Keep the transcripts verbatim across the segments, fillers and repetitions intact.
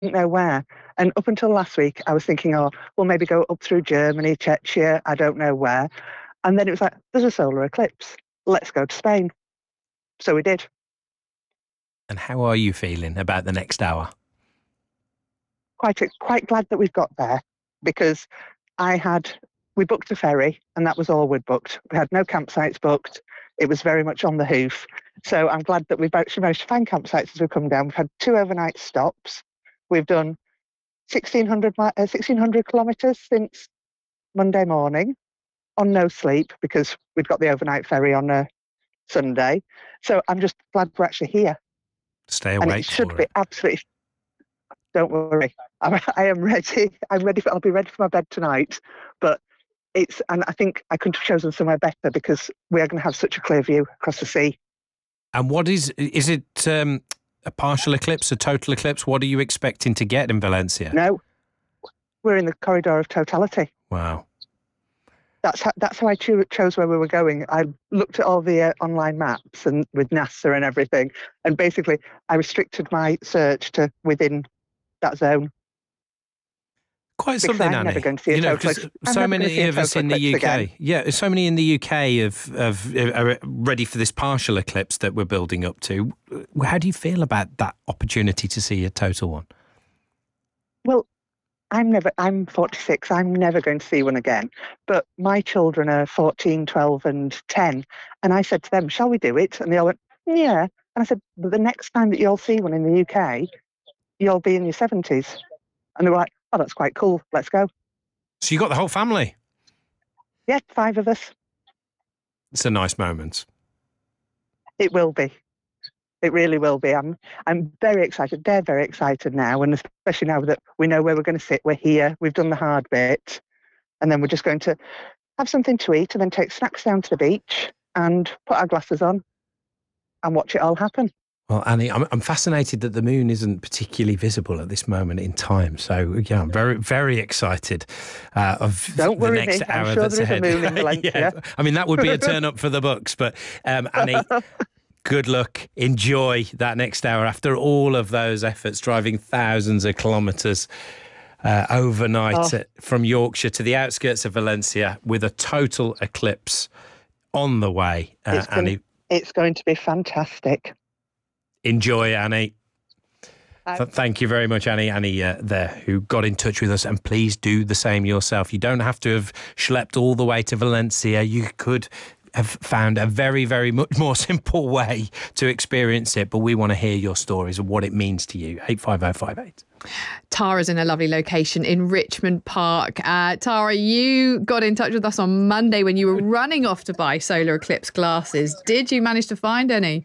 didn't know where. And up until last week, I was thinking, oh, we'll maybe go up through Germany, Czechia, I don't know where. And then it was like, there's a solar eclipse. Let's go to Spain. So we did. And how are you feeling about the next hour? Quite quite glad that we've got there, because I had, we booked a ferry and that was all we'd booked. We had no campsites booked. It was very much on the hoof. So I'm glad that we've actually managed to find campsites as we've come down. We've had two overnight stops. We've done sixteen hundred, uh, sixteen hundred kilometres since Monday morning on no sleep, because we'd got the overnight ferry on a Sunday. So I'm just glad we're actually here. Stay awake. And it should for be it. absolutely. Don't worry, I'm, I am ready. I'm ready. For, I'll be ready for my bed tonight. But it's, and I think I couldn't have chosen somewhere better, because we are going to have such a clear view across the sea. And what is, is it um, a partial eclipse, a total eclipse? What are you expecting to get in Valencia? No, we're in the corridor of totality. Wow. That's how, that's how I cho- chose where we were going. I looked at all the uh, online maps and with NASA and everything, and basically I restricted my search to within that zone. Quite Because something, I'm Annie. never going to see a You know, total 'cause eclipse. I'm so never going to many see a of us total in the U eclipse K, again. yeah, so many in the U K have, have are ready for this partial eclipse that we're building up to. How do you feel about that opportunity to see a total one? Well, I'm never, I'm forty-six, I'm never going to see one again. But my children are fourteen, twelve and ten. And I said to them, shall we do it? And they all went, yeah. And I said, but the next time that you'll see one in the U K, you'll be in your seventies. And they were like, oh, that's quite cool. Let's go. So you got the whole family? Yeah, five of us. It's a nice moment. It will be. It really will be. I'm I'm very excited. They're very excited now, and especially now that we know where we're going to sit. We're here. We've done the hard bit, and then we're just going to have something to eat and then take snacks down to the beach and put our glasses on and watch it all happen. Well, Annie, I'm, I'm fascinated that the moon isn't particularly visible at this moment in time. So, yeah, I'm very, very excited uh, of Don't the worry next me. hour I'm sure that's there is ahead. a moon in Valencia. Yeah, I mean, that would be a turn up for the books. But, um, Annie, good luck. Enjoy that next hour after all of those efforts, driving thousands of kilometres uh, overnight Oh. from Yorkshire to the outskirts of Valencia with a total eclipse on the way, uh, It's, Annie. going, it's going to be fantastic. Enjoy, Annie. I- Th- Thank you very much, Annie. Annie uh, there, who got in touch with us, and please do the same yourself. You don't have to have schlepped all the way to Valencia. You could have found a very, very much more simple way to experience it, but we want to hear your stories and what it means to you. eight five oh five eight. Tara's in a lovely location in Richmond Park. Uh, Tara, you got in touch with us on Monday when you were running off to buy solar eclipse glasses. Did you manage to find any?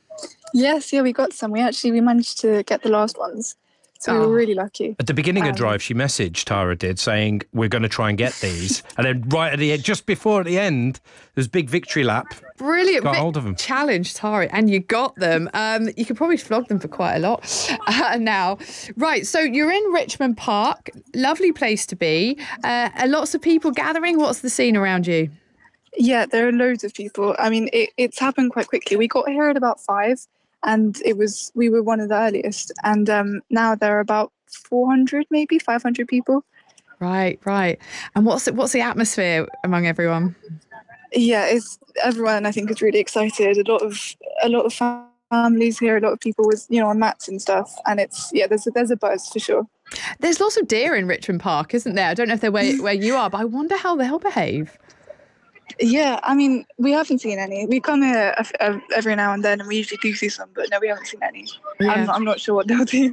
Yes, yeah, we got some. We actually we managed to get the last ones, so we Oh. were really lucky. At the beginning Um, of Drive, she messaged, Tara did, saying, we're going to try and get these. And then right at the end, just before at the end, there's big victory lap. Brilliant. Got Bit hold of them. Challenge, Tara, and you got them. Um, you could probably flog them for quite a lot uh, now. Right, so you're in Richmond Park. Lovely place to be. Uh, are lots of people gathering? What's the scene around you? Yeah, there are loads of people. I mean, it, it's happened quite quickly. We got here at about five, and it was we were one of the earliest. And um, now there are about four hundred, maybe five hundred people. Right, right. And what's the, what's the atmosphere among everyone? Yeah, it's everyone. I think is really excited. A lot of a lot of families here. A lot of people with you know on mats and stuff. And it's yeah, there's a, there's a buzz for sure. There's lots of deer in Richmond Park, isn't there? I don't know if they're where, where you are, but I wonder how they'll behave. Yeah, I mean, we haven't seen any. We come here a, a, every now and then, and we usually do see some, but no, we haven't seen any. Yeah. I'm, I'm not sure what they'll do.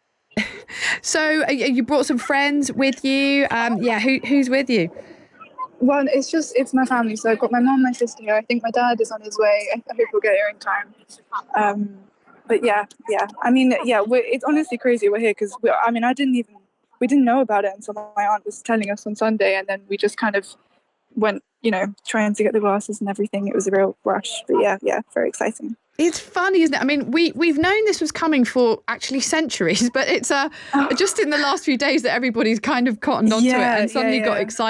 So uh, you brought some friends with you. Um, yeah, who who's with you? Well, it's just, it's my family. So I've got my mum, my sister here. I think my dad is on his way. I, I hope he'll get here in time. Um, but yeah, yeah. I mean, yeah, we're, it's honestly crazy we're here because, I mean, I didn't even, we didn't know about it until my aunt was telling us on Sunday. And then we just kind of went, you know, trying to get the glasses and everything. It was a real rush. But yeah, yeah, very exciting. It's funny, isn't it? I mean, we, we've known this was coming for actually centuries, but it's uh, just in the last few days that everybody's kind of cottoned onto Yeah, it and suddenly yeah, got yeah. excited.